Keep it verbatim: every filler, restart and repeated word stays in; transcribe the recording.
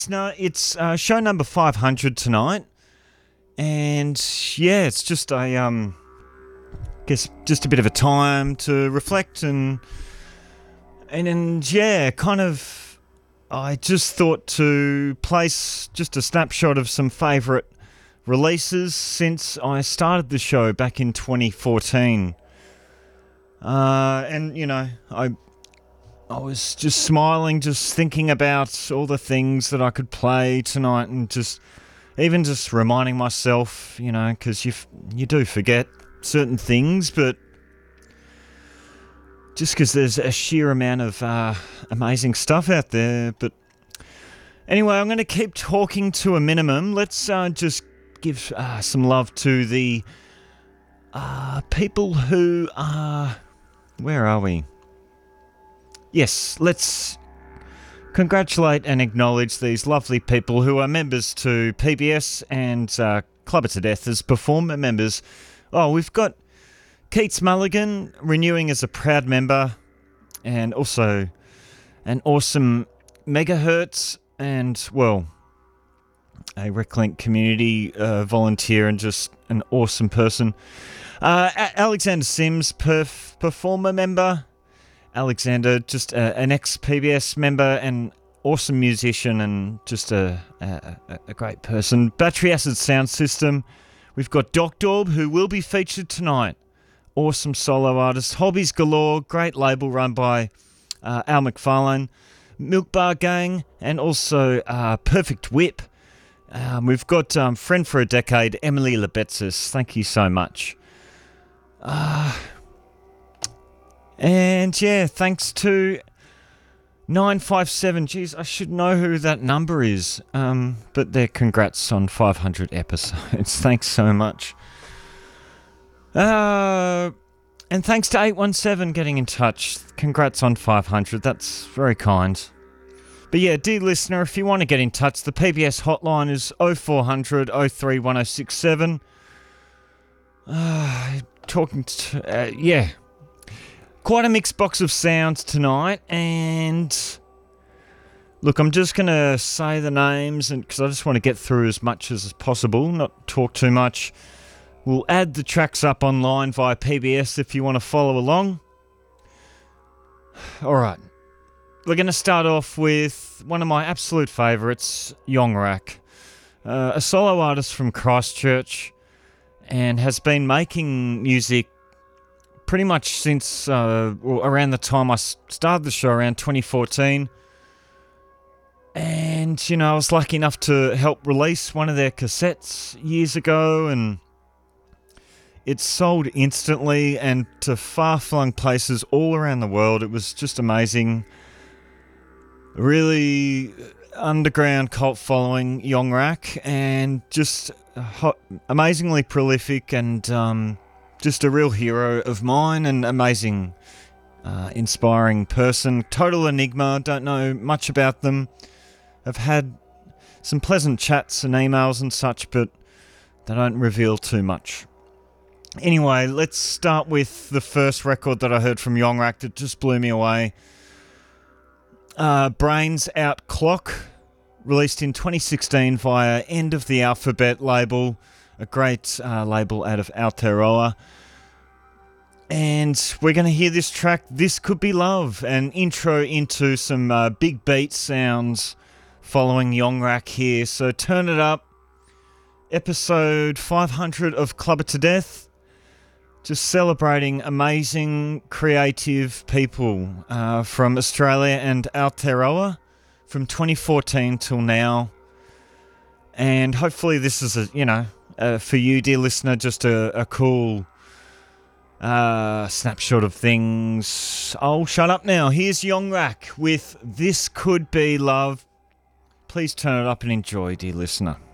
No, it's uh, show number five hundred tonight, and yeah, it's just a um, guess just a bit of a time to reflect and and and yeah, kind of. I just thought to place just a snapshot of some favourite releases since I started the show back in twenty fourteen, uh, and you know I. I was just smiling, just thinking about all the things that I could play tonight, and just even just reminding myself, you know, because you you do forget certain things, but just because there's a sheer amount of uh, amazing stuff out there. But anyway, I'm going to keep talking to a minimum. Let's uh, just give uh, some love to the uh, people who are... Where are we? Yes, let's congratulate and acknowledge these lovely people who are members to P B S and uh, Club It To Death as performer members. Oh, we've got Keats Mulligan renewing as a proud member, and also an awesome megahertz and, well, a RecLink community uh, volunteer and just an awesome person. Uh, Alexander Sims, perf- performer member. Alexander, just a, an ex-P B S member and awesome musician and just a, a, a great person. Battery Acid Sound System. We've got Doc Daub, who will be featured tonight. Awesome solo artist. Hobbies Galore, great label run by uh, Al McFarlane. Milk Bar Gang, and also uh, Perfect Whip. Um, we've got um, Friend for a Decade, Emily Lebetsis. Thank you so much. Uh... And yeah, thanks to nine five seven. Geez, I should know who that number is. Um, but their congrats on five hundred episodes. Thanks so much. Uh, and thanks to eight one seven getting in touch. Congrats on five hundred. That's very kind. But yeah, dear listener, if you want to get in touch, the P B S hotline is oh four hundred oh three one oh six seven. Uh, talking to... Uh, yeah. Quite a mixed box of sounds tonight, and look, I'm just going to say the names and because I just want to get through as much as possible, not talk too much. We'll add the tracks up online via P B S if you want to follow along. Alright, we're going to start off with one of my absolute favourites, Yongrak, uh, a solo artist from Christchurch, and has been making music pretty much since uh, well, around the time I started the show, around twenty fourteen. And, you know, I was lucky enough to help release one of their cassettes years ago, and it sold instantly and to far-flung places all around the world. It was just amazing. Really underground cult following, Yongrak, and just hot, amazingly prolific and... Um, Just a real hero of mine, and amazing, uh, inspiring person. Total enigma, don't know much about them. I've had some pleasant chats and emails and such, but they don't reveal too much. Anyway, let's start with the first record that I heard from Yongrak that just blew me away. Uh, Brains Out Clock, released in twenty sixteen via End of the Alphabet label. A great uh, label out of Aotearoa. And we're going to hear this track, This Could Be Love, an intro into some uh, big beat sounds following Yongrak here. So turn it up. Episode five hundred of Club It To Death. Just celebrating amazing, creative people uh, from Australia and Aotearoa from twenty fourteen till now. And hopefully this is, a you know, Uh, for you, dear listener, just a, a cool uh, snapshot of things. I'll shut up now. Here's Yongrak with This Could Be Love. Please turn it up and enjoy, dear listener.